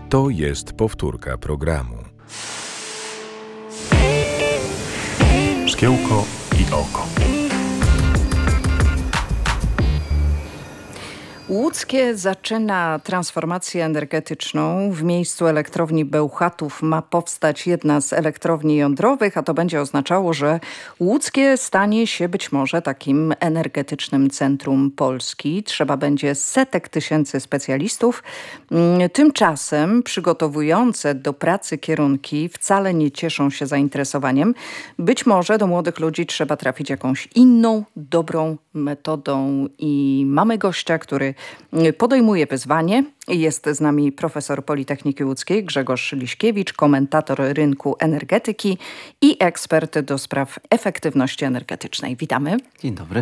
To jest powtórka programu. Szkiełko i oko. Łódzkie zaczyna transformację energetyczną. W miejscu elektrowni Bełchatów ma powstać jedna z elektrowni jądrowych, a to będzie oznaczało, że Łódzkie stanie się być może takim energetycznym centrum Polski. Trzeba będzie setek tysięcy specjalistów. Tymczasem przygotowujące do pracy kierunki wcale nie cieszą się zainteresowaniem. Być może do młodych ludzi trzeba trafić jakąś inną, dobrą metodą i mamy gościa, który podejmuje wyzwanie. Jest z nami profesor Politechniki Łódzkiej Grzegorz Liśkiewicz, komentator rynku energetyki i ekspert do spraw efektywności energetycznej. Witamy. Dzień dobry.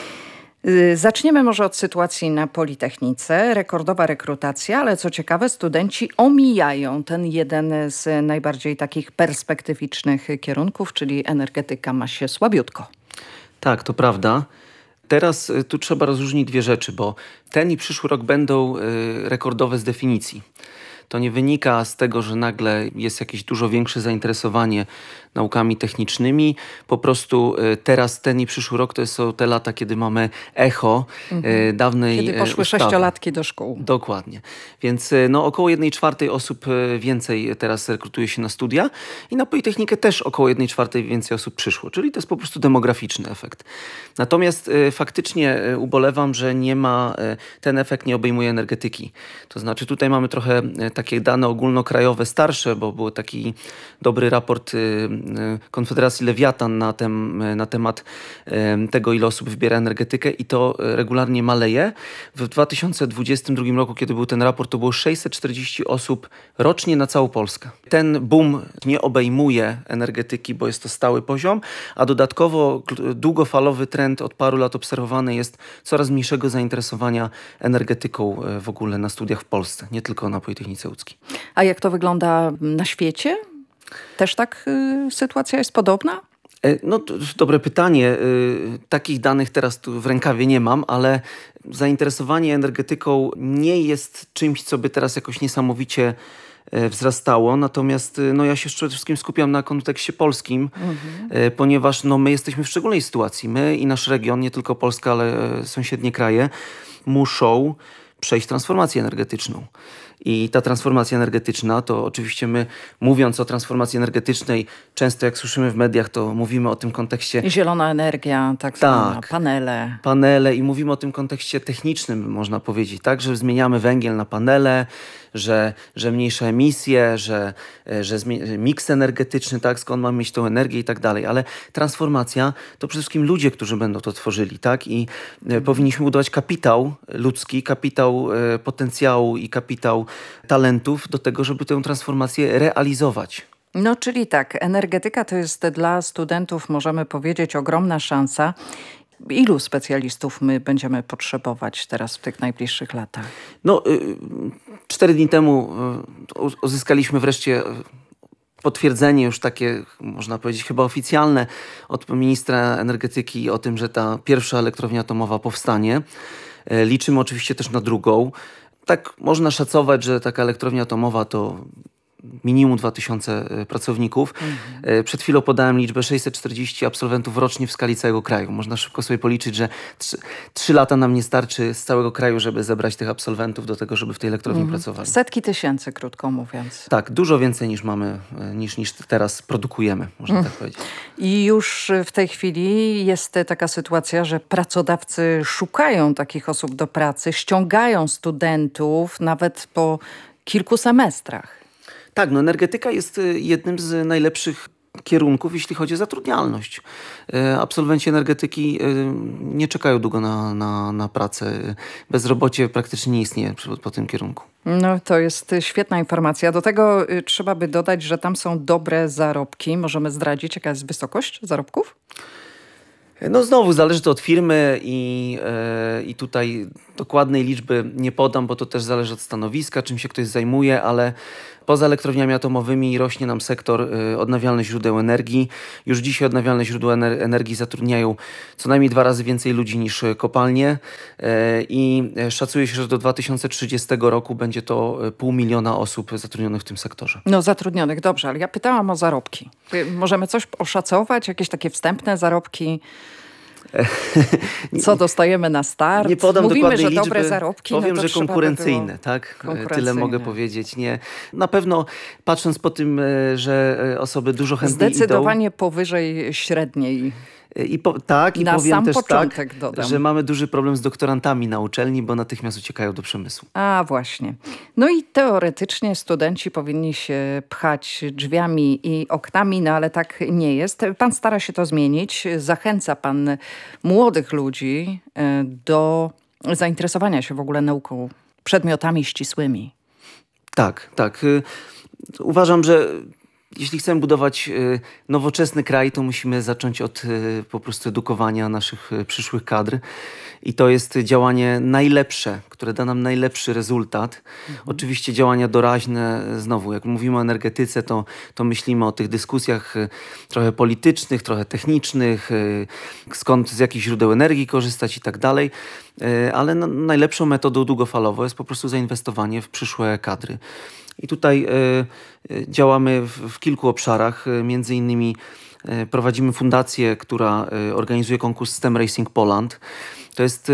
Zaczniemy może od sytuacji na Politechnice. Rekordowa rekrutacja, ale co ciekawe, studenci omijają ten jeden z najbardziej takich perspektywicznych kierunków, czyli energetyka ma się słabiutko. Tak, to prawda. Teraz tu trzeba rozróżnić dwie rzeczy, bo ten i przyszły rok będą rekordowe z definicji. To nie wynika z tego, że nagle jest jakieś dużo większe zainteresowanie naukami technicznymi. Po prostu teraz ten i przyszły rok to są te lata, kiedy mamy echo dawnej Kiedy poszły ustawy. sześciolatki do szkół. Dokładnie. Więc około 1/4 osób więcej teraz rekrutuje się na studia i na Politechnikę też około 1/4 więcej osób przyszło. Czyli to jest po prostu demograficzny efekt. Natomiast faktycznie ubolewam, że ten efekt nie obejmuje energetyki. To znaczy tutaj mamy trochę takie dane ogólnokrajowe starsze, bo był taki dobry raport Konfederacji Lewiatan na temat tego, ile osób wybiera energetykę i to regularnie maleje. W 2022 roku, kiedy był ten raport, to było 640 osób rocznie na całą Polskę. Ten boom nie obejmuje energetyki, bo jest to stały poziom, a dodatkowo długofalowy trend od paru lat obserwowany jest coraz mniejszego zainteresowania energetyką w ogóle na studiach w Polsce, nie tylko na Politechnice Łódzkiej. A jak to wygląda na świecie? Też tak sytuacja jest podobna? No to dobre pytanie. Takich danych teraz tu w rękawie nie mam, ale zainteresowanie energetyką nie jest czymś, co by teraz jakoś niesamowicie wzrastało. Natomiast ja się przede wszystkim skupiam na kontekście polskim, ponieważ my jesteśmy w szczególnej sytuacji. My i nasz region, nie tylko Polska, ale sąsiednie kraje, muszą przejść transformację energetyczną. I ta transformacja energetyczna, to oczywiście my, mówiąc o transformacji energetycznej, często jak słyszymy w mediach, to mówimy o tym kontekście... Zielona energia, tak zwana, panele. Panele i mówimy o tym kontekście technicznym, można powiedzieć, tak, że zmieniamy węgiel na panele, że mniejsze emisje, że miks energetyczny, tak, skąd mamy mieć tą energię i tak dalej. Ale transformacja to przede wszystkim ludzie, którzy będą to tworzyli, tak, i powinniśmy budować kapitał ludzki, kapitał potencjału i kapitał talentów do tego, żeby tę transformację realizować. No, czyli tak, energetyka to jest dla studentów, możemy powiedzieć, ogromna szansa. Ilu specjalistów my będziemy potrzebować teraz w tych najbliższych latach? 4 dni temu uzyskaliśmy wreszcie potwierdzenie już takie, można powiedzieć, chyba oficjalne od ministra energetyki o tym, że ta pierwsza elektrownia atomowa powstanie. Liczymy oczywiście też na drugą. Tak można szacować, że taka elektrownia atomowa to minimum 2000 pracowników. Przed chwilą podałem liczbę 640 absolwentów rocznie w skali całego kraju. Można szybko sobie policzyć, że 3 lata nam nie starczy z całego kraju, żeby zebrać tych absolwentów do tego, żeby w tej elektrowni pracowali. Setki tysięcy, krótko mówiąc. Tak, dużo więcej niż mamy, niż teraz produkujemy, można tak powiedzieć. I już w tej chwili jest taka sytuacja, że pracodawcy szukają takich osób do pracy, ściągają studentów nawet po kilku semestrach. Tak, energetyka jest jednym z najlepszych kierunków, jeśli chodzi o zatrudnialność. Absolwenci energetyki nie czekają długo na pracę. Bezrobocie praktycznie nie istnieje po tym kierunku. No to jest świetna informacja. Do tego trzeba by dodać, że tam są dobre zarobki. Możemy zdradzić, jaka jest wysokość zarobków? No znowu zależy to od firmy i tutaj dokładnej liczby nie podam, bo to też zależy od stanowiska, czym się ktoś zajmuje, ale poza elektrowniami atomowymi rośnie nam sektor odnawialnych źródeł energii. Już dzisiaj odnawialne źródła energii zatrudniają co najmniej 2 razy więcej ludzi niż kopalnie i szacuje się, że do 2030 roku będzie to 500 000 osób zatrudnionych w tym sektorze. No zatrudnionych, dobrze, ale ja pytałam o zarobki. Możemy coś oszacować? Jakieś takie wstępne zarobki? Co dostajemy na start? Nie podam Mówimy, dokładnej że liczby. dobre zarobki. Powiem, no to że konkurencyjne, by tak? konkurencyjne. Tyle mogę powiedzieć. Nie. Na pewno patrząc po tym, że osoby dużo chętniej Zdecydowanie powyżej średniej. I Na powiem sam też początek tak, dodam. że mamy duży problem z doktorantami na uczelni, bo natychmiast uciekają do przemysłu. A właśnie. No i teoretycznie studenci powinni się pchać drzwiami i oknami, no ale tak nie jest. Pan stara się to zmienić. Zachęca pan młodych ludzi do zainteresowania się w ogóle nauką, przedmiotami ścisłymi. Tak. Uważam, że jeśli chcemy budować nowoczesny kraj, to musimy zacząć od po prostu edukowania naszych przyszłych kadr. I to jest działanie najlepsze, które da nam najlepszy rezultat. Oczywiście działania doraźne, znowu jak mówimy o energetyce, to myślimy o tych dyskusjach trochę politycznych, trochę technicznych, z jakich źródeł energii korzystać i tak dalej. Ale najlepszą metodą długofalowo jest po prostu zainwestowanie w przyszłe kadry. I tutaj działamy w kilku obszarach, między innymi prowadzimy fundację, która organizuje konkurs STEM Racing Poland. To jest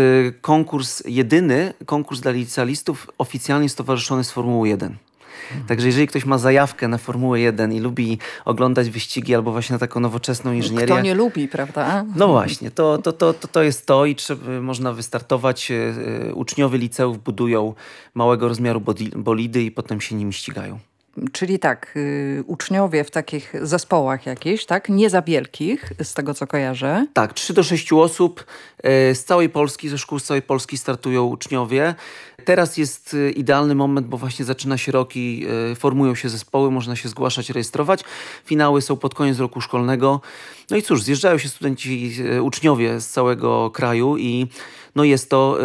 jedyny konkurs dla licealistów oficjalnie stowarzyszony z Formułą 1. Także jeżeli ktoś ma zajawkę na Formułę 1 i lubi oglądać wyścigi albo właśnie na taką nowoczesną inżynierię. Kto nie lubi, prawda? No właśnie, to jest to i można wystartować. Uczniowie liceów budują małego rozmiaru bolidy i potem się nimi ścigają. Czyli tak, uczniowie w takich zespołach jakichś, tak? Nie za wielkich, z tego co kojarzę. Tak, 3 do 6 osób z całej Polski, ze szkół z całej Polski startują uczniowie. Teraz jest idealny moment, bo właśnie zaczyna się rok i formują się zespoły, można się zgłaszać, rejestrować. Finały są pod koniec roku szkolnego. No i cóż, zjeżdżają się studenci, uczniowie z całego kraju i no jest to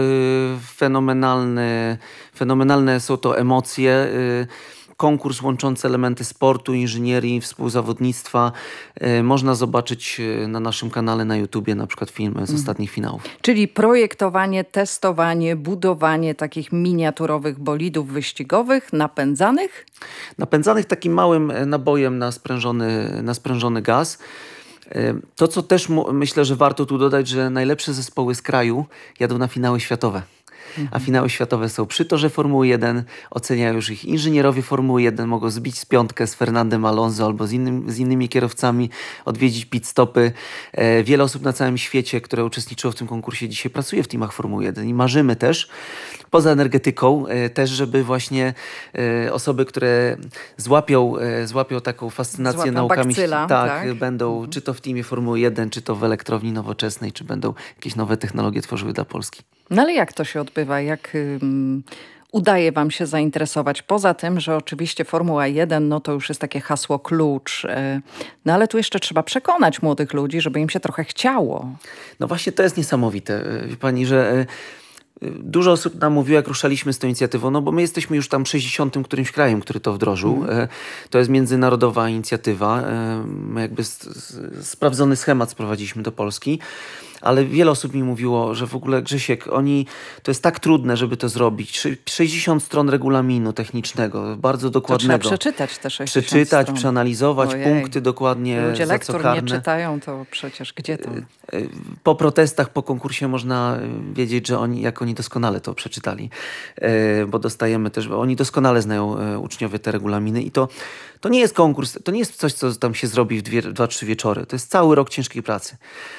fenomenalne są to emocje. Konkurs łączący elementy sportu, inżynierii, współzawodnictwa. Można zobaczyć na naszym kanale na YouTubie na przykład filmy z ostatnich finałów. Czyli projektowanie, testowanie, budowanie takich miniaturowych bolidów wyścigowych, napędzanych? Napędzanych takim małym nabojem na sprężony gaz. To, co też myślę, że warto tu dodać, że najlepsze zespoły z kraju jadą na finały światowe. A finały światowe są przy torze Formuły 1, oceniają już ich inżynierowie Formuły 1, mogą zbić z piątkę z Fernandem Alonso albo z innymi kierowcami, odwiedzić pit stopy. Wiele osób na całym świecie, które uczestniczyło w tym konkursie, dzisiaj pracuje w teamach Formuły 1 i marzymy też, poza energetyką, też żeby właśnie osoby, które złapią taką fascynację naukami, bakcyla, tak? będą czy to w teamie Formuły 1, czy to w elektrowni nowoczesnej, czy będą jakieś nowe technologie tworzyły dla Polski. No ale jak to się odbywa? Jak udaje wam się zainteresować? Poza tym, że oczywiście Formuła 1, no to już jest takie hasło klucz. No ale tu jeszcze trzeba przekonać młodych ludzi, żeby im się trochę chciało. No właśnie to jest niesamowite, wie pani, że dużo osób nam mówiło, jak ruszaliśmy z tą inicjatywą, no bo my jesteśmy już tam 60. którymś krajem, który to wdrożył. To jest międzynarodowa inicjatywa. My jakby sprawdzony schemat sprowadziliśmy do Polski. Ale wiele osób mi mówiło, że w ogóle Grzesiek, to jest tak trudne, żeby to zrobić. 60 stron regulaminu technicznego, bardzo dokładnego. To trzeba przeczytać te 60 Przeczytać, stron. przeanalizować, Ojej. punkty dokładnie, Ludzie za co lektur karne. nie czytają, to przecież gdzie to? Po protestach, po konkursie można wiedzieć, że oni doskonale to przeczytali, bo dostajemy też, bo oni doskonale znają uczniowie te regulaminy i to nie jest konkurs, to nie jest coś, co tam się zrobi w 2-3 wieczory. To jest cały rok ciężkiej pracy.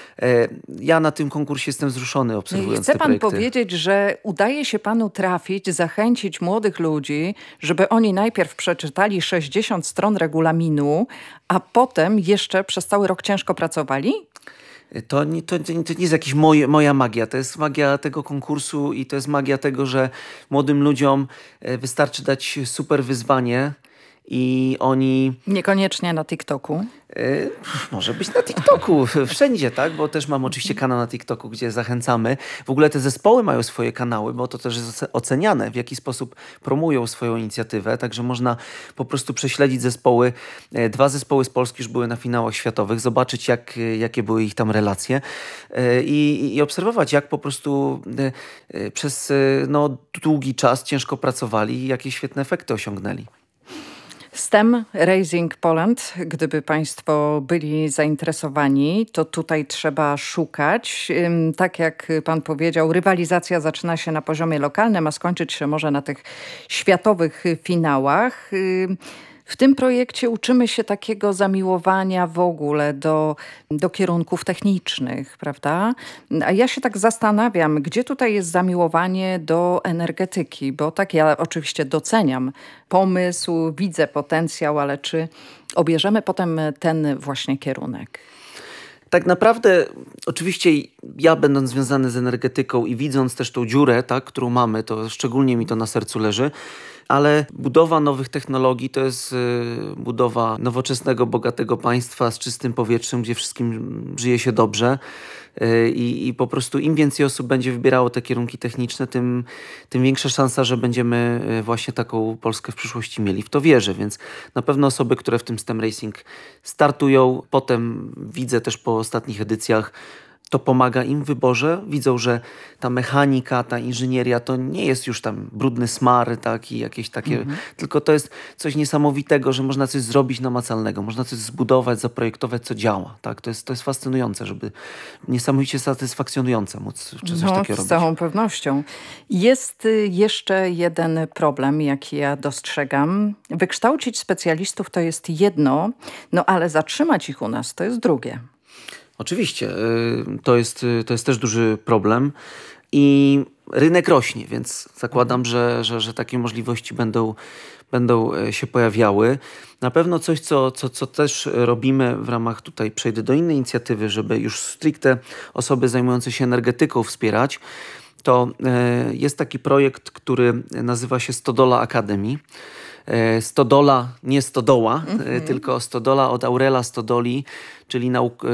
Ja na tym konkursie jestem wzruszony, obserwując te projekty. Chce pan powiedzieć, że udaje się panu trafić, zachęcić młodych ludzi, żeby oni najpierw przeczytali 60 stron regulaminu, a potem jeszcze przez cały rok ciężko pracowali? To nie jest jakaś moja magia. To jest magia tego konkursu i to jest magia tego, że młodym ludziom wystarczy dać super wyzwanie i oni... Niekoniecznie na TikToku. Może być na TikToku, wszędzie, tak? Bo też mam oczywiście kanał na TikToku, gdzie zachęcamy. W ogóle te zespoły mają swoje kanały, bo to też jest oceniane, w jaki sposób promują swoją inicjatywę. Także można po prostu prześledzić zespoły. 2 zespoły z Polski już były na finałach światowych, zobaczyć jakie były ich tam relacje i obserwować, jak po prostu przez długi czas ciężko pracowali i jakie świetne efekty osiągnęli. STEM Raising Poland, gdyby Państwo byli zainteresowani, to tutaj trzeba szukać. Tak jak Pan powiedział, rywalizacja zaczyna się na poziomie lokalnym, a skończyć się może na tych światowych finałach. W tym projekcie uczymy się takiego zamiłowania w ogóle do kierunków technicznych, prawda? A ja się tak zastanawiam, gdzie tutaj jest zamiłowanie do energetyki, bo tak ja oczywiście doceniam pomysł, widzę potencjał, ale czy obierzemy potem ten właśnie kierunek? Tak naprawdę, oczywiście ja będąc związany z energetyką i widząc też tą dziurę, tak, którą mamy, to szczególnie mi to na sercu leży, ale budowa nowych technologii to jest budowa nowoczesnego, bogatego państwa z czystym powietrzem, gdzie wszystkim żyje się dobrze. I po prostu im więcej osób będzie wybierało te kierunki techniczne, tym większa szansa, że będziemy właśnie taką Polskę w przyszłości mieli. W to wierzę, więc na pewno osoby, które w tym STEM Racing startują, potem widzę też po ostatnich edycjach, to pomaga im w wyborze. Widzą, że ta mechanika, ta inżynieria to nie jest już tam brudny smar, tak, i jakieś takie, tylko to jest coś niesamowitego, że można coś zrobić namacalnego, można coś zbudować, zaprojektować, co działa. Tak? To jest fascynujące, żeby niesamowicie satysfakcjonujące móc coś takiego robić. Z całą pewnością. Jest jeszcze jeden problem, jaki ja dostrzegam. Wykształcić specjalistów to jest jedno, ale zatrzymać ich u nas to jest drugie. Oczywiście, to jest też duży problem i rynek rośnie, więc zakładam, że takie możliwości będą się pojawiały. Na pewno coś, co też robimy w ramach, tutaj przejdę do innej inicjatywy, żeby już stricte osoby zajmujące się energetyką wspierać, to jest taki projekt, który nazywa się Stodola Academy. Stodola, nie stodoła, tylko Stodola od Aurela Stodoli, czyli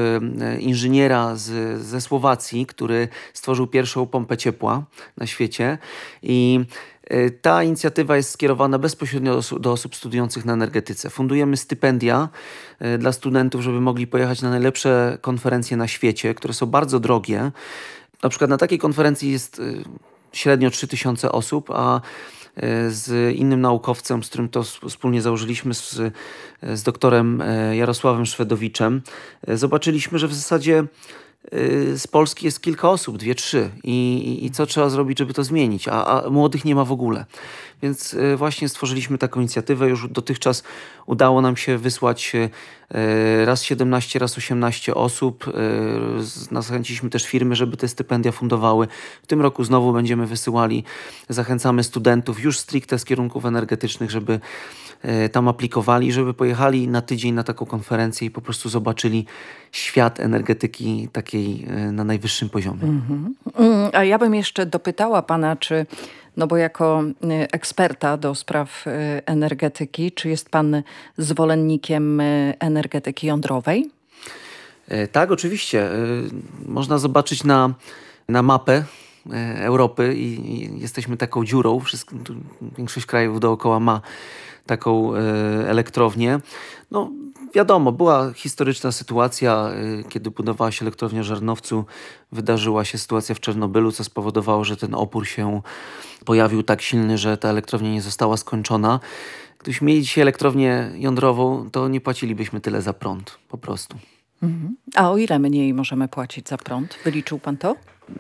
inżyniera ze Słowacji, który stworzył pierwszą pompę ciepła na świecie. I ta inicjatywa jest skierowana bezpośrednio do osób studiujących na energetyce. Fundujemy stypendia dla studentów, żeby mogli pojechać na najlepsze konferencje na świecie, które są bardzo drogie. Na przykład na takiej konferencji jest średnio 3000 osób, a z innym naukowcem, z którym to wspólnie założyliśmy, z doktorem Jarosławem Szwedowiczem, zobaczyliśmy, że w zasadzie z Polski jest kilka osób, 2-3 i co trzeba zrobić, żeby to zmienić, a młodych nie ma w ogóle. Więc właśnie stworzyliśmy taką inicjatywę. Już dotychczas udało nam się wysłać raz 17, raz 18 osób. Zachęciliśmy też firmy, żeby te stypendia fundowały. W tym roku znowu będziemy wysyłali. Zachęcamy studentów już stricte z kierunków energetycznych, żeby tam aplikowali, żeby pojechali na tydzień na taką konferencję i po prostu zobaczyli świat energetyki takiej na najwyższym poziomie. A ja bym jeszcze dopytała pana, czy, bo jako eksperta do spraw energetyki, czy jest pan zwolennikiem energetyki jądrowej? Tak, oczywiście. Można zobaczyć na mapę Europy i jesteśmy taką dziurą. Większość krajów dookoła ma taką elektrownię. Wiadomo, była historyczna sytuacja, kiedy budowała się elektrownia w Żarnowcu. Wydarzyła się sytuacja w Czarnobylu, co spowodowało, że ten opór się pojawił tak silny, że ta elektrownia nie została skończona. Gdybyśmy mieli dzisiaj elektrownię jądrową, to nie płacilibyśmy tyle za prąd, po prostu. A o ile mniej możemy płacić za prąd? Wyliczył pan to?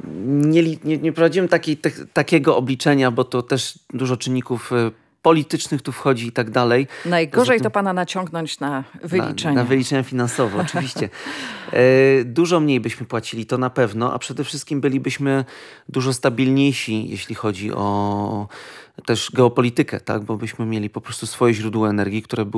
Nie prowadziłem takiego obliczenia, bo to też dużo czynników politycznych tu wchodzi i tak dalej. Najgorzej to pana naciągnąć na wyliczenia. Na wyliczenia finansowe, oczywiście. Dużo mniej byśmy płacili, to na pewno, a przede wszystkim bylibyśmy dużo stabilniejsi, jeśli chodzi o też geopolitykę, tak? Bo byśmy mieli po prostu swoje źródło energii, które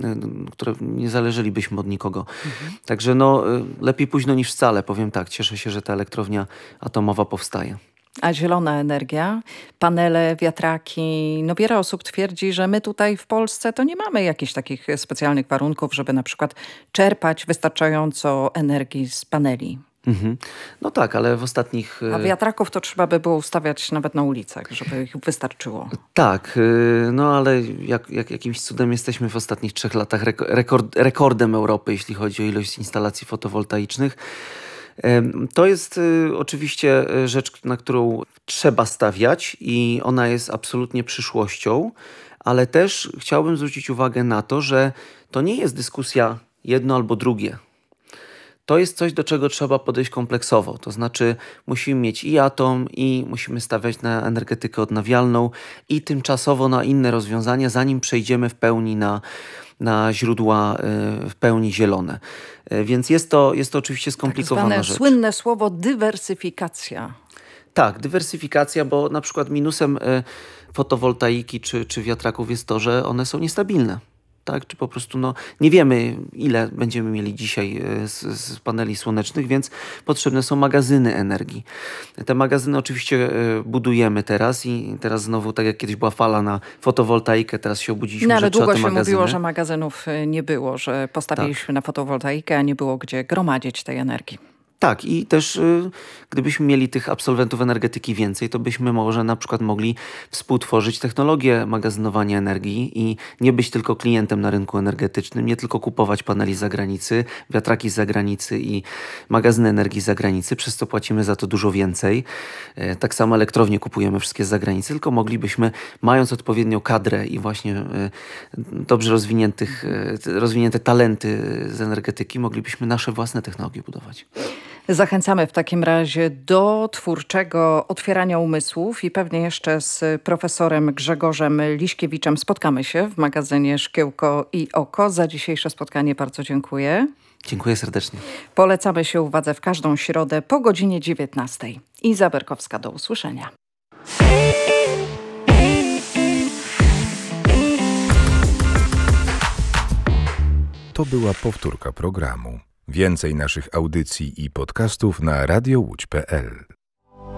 nie zależelibyśmy od nikogo. Także lepiej późno niż wcale, powiem tak. Cieszę się, że ta elektrownia atomowa powstaje. A zielona energia, panele, wiatraki, no wiele osób twierdzi, że my tutaj w Polsce to nie mamy jakichś takich specjalnych warunków, żeby na przykład czerpać wystarczająco energii z paneli. Mhm. No tak, ale w ostatnich... A wiatraków to trzeba by było ustawiać nawet na ulicach, żeby ich wystarczyło. Tak, no ale jakimś cudem jesteśmy w ostatnich 3 latach rekordem Europy, jeśli chodzi o ilość instalacji fotowoltaicznych. To jest oczywiście rzecz, na którą trzeba stawiać i ona jest absolutnie przyszłością, ale też chciałbym zwrócić uwagę na to, że to nie jest dyskusja jedno albo drugie. To jest coś, do czego trzeba podejść kompleksowo. To znaczy musimy mieć i atom, i musimy stawiać na energetykę odnawialną i tymczasowo na inne rozwiązania, zanim przejdziemy w pełni na źródła w pełni zielone. Więc jest to oczywiście skomplikowana Tak zwane rzecz. słynne słowo dywersyfikacja. Tak, dywersyfikacja, bo na przykład minusem fotowoltaiki czy wiatraków jest to, że one są niestabilne. Tak? Czy po prostu nie wiemy, ile będziemy mieli dzisiaj z paneli słonecznych, więc potrzebne są magazyny energii. Te magazyny oczywiście budujemy teraz i teraz znowu, tak jak kiedyś była fala na fotowoltaikę, teraz się obudziliśmy, No ale że trzeba długo te się magazyny. mówiło, że magazynów nie było, że postawiliśmy na fotowoltaikę, a nie było gdzie gromadzić tej energii. Tak, i też gdybyśmy mieli tych absolwentów energetyki więcej, to byśmy może na przykład mogli współtworzyć technologię magazynowania energii i nie być tylko klientem na rynku energetycznym, nie tylko kupować paneli z zagranicy, wiatraki z zagranicy i magazyny energii z zagranicy, przez co płacimy za to dużo więcej. Tak samo elektrownie kupujemy wszystkie z zagranicy, tylko moglibyśmy, mając odpowiednią kadrę i właśnie dobrze rozwinięte talenty z energetyki, moglibyśmy nasze własne technologie budować. Zachęcamy w takim razie do twórczego otwierania umysłów i pewnie jeszcze z profesorem Grzegorzem Liśkiewiczem spotkamy się w magazynie Szkiełko i Oko. Za dzisiejsze spotkanie bardzo dziękuję. Dziękuję serdecznie. Polecamy się uwadze w każdą środę po godzinie 19. Iza Berkowska, do usłyszenia. To była powtórka programu. Więcej naszych audycji i podcastów na radiołódź.pl.